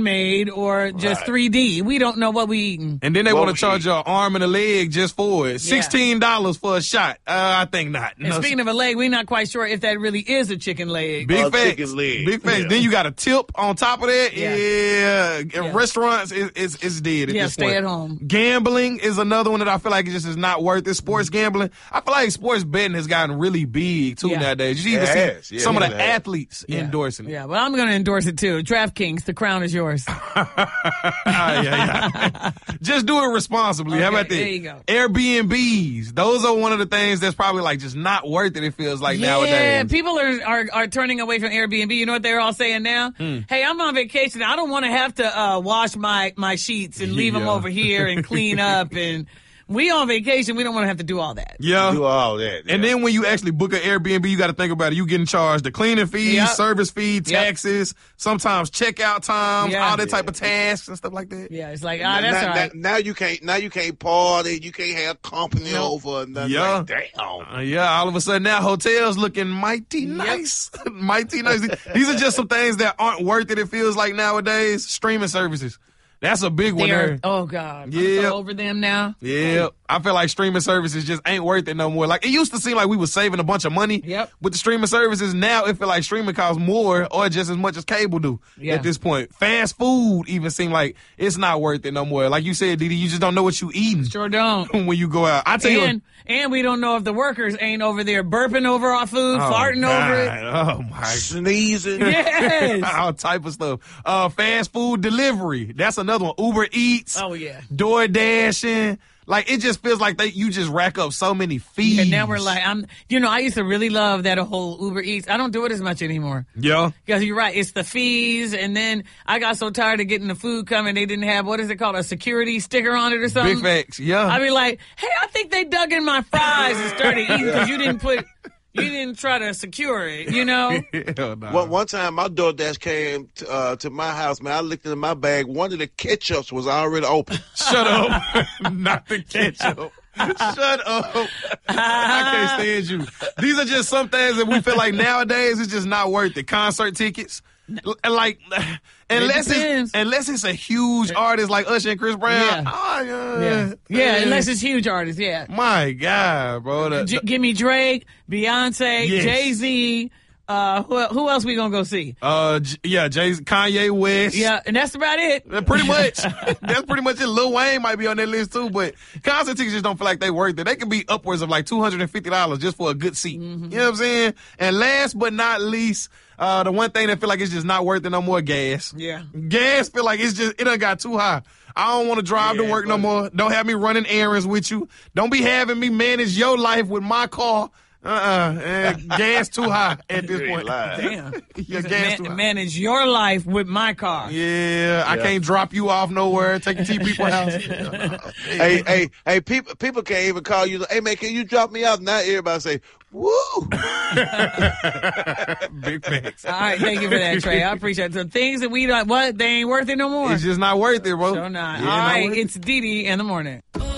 made or just 3D. We don't know what we eating. And then they want to charge your arm and a leg just for it. $16 for a shot. I think not. And speaking of a leg, we're not quite sure if that really is a chicken leg. Big facts. Chicken leg. Big facts. Yeah. Then you got a tip on top of that. Yeah. Restaurants, it's dead at this stay point. at home. Gambling is another one that I feel like it just is not worth it. Sports gambling. I feel like sports betting has gotten really big, too, nowadays. You even see some of the athletes endorsing it. Yeah, well, I'm going to endorse it, too. DraftKings, the crown is yours. Just do it responsibly. Okay, How about that? there you go. Airbnbs. Those are one of the things that's probably like just not worth it, it feels like nowadays. Yeah, people are turning away from Airbnb. You know what they're all saying now? Hey, I'm on vacation. I don't want to have to wash my sheets and leave them over here and clean up. And we on vacation. We don't want to have to do all that. Yeah. Do all that. And then when you actually book an Airbnb, you got to think about it. You getting charged the cleaning fees, service fee, taxes, sometimes checkout times, all that type of tasks and stuff like that. Yeah, it's like, that's all right. Now you can't party. You can't have company over. And nothing like, damn. All of a sudden now hotels looking mighty nice. Mighty nice. These are just some things that aren't worth it, it feels like nowadays. Streaming services. That's a big one there. Oh, God. Yeah. I'm so over them now. Yeah. I feel like streaming services just ain't worth it no more. Like, it used to seem like we were saving a bunch of money with the streaming services. Now it feel like streaming costs more or just as much as cable do at this point. Fast food even seem like it's not worth it no more. Like you said, Didi, you just don't know what you eating. Sure don't. When you go out. I tell you. And we don't know if the workers ain't over there burping over our food, farting over it. Oh, my. Sneezing. Yes. All type of stuff. Fast food delivery. That's another one. Uber Eats. Oh, yeah. DoorDashing. Like, it just feels like you just rack up so many fees. And now we're like, I used to really love that whole Uber Eats. I don't do it as much anymore. Yeah. Because you're right. It's the fees. And then I got so tired of getting the food coming. They didn't have, what is it called? A security sticker on it or something. Big facts. Yeah. I'd be like, hey, I think they dug in my fries and started eating because you didn't try to secure it, you know? Hell no. One time, my DoorDash came to my house, man. I looked in my bag. One of the ketchups was already open. Shut up. Not the ketchup. Shut up. I can't stand you. These are just some things that we feel like nowadays it's just not worth it. Concert tickets. Like, unless it's a huge artist like Usher and Chris Brown. Unless it's huge artists, My God, bro. Give me Drake, Beyonce, Jay-Z. Who else we gonna go see? Jay-Z, Kanye West. Yeah, and that's about it. Pretty much. That's pretty much it. Lil Wayne might be on that list too, but concert tickets just don't feel like they worth it. They can be upwards of like $250 just for a good seat. Mm-hmm. You know what I'm saying? And last but not least, the one thing that feel like it's just not worth it no more, gas. Yeah. Gas feel like it done got too high. I don't want to drive to work no more. Don't have me running errands with you. Don't be having me manage your life with my car. Gas too high at this point. Damn. Gas too high. Manage your life with my car. Yeah, I can't drop you off nowhere. Take you to your people's house. Hey, people can't even call you. Hey, man, can you drop me off? Now everybody say, woo. Big facts. All right, thank you for that, Trey. I appreciate it. So things that we don't, they ain't worth it no more. It's just not worth it, bro. So not. All right, it's Didi in the morning.